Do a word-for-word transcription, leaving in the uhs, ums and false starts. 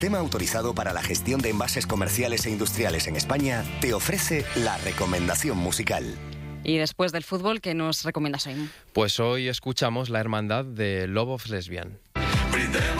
Sistema autorizado para la gestión de envases comerciales e industriales en España, te ofrece la recomendación musical. Y después del fútbol, ¿qué nos recomiendas hoy? Pues hoy escuchamos La Hermandad de Love of Lesbian.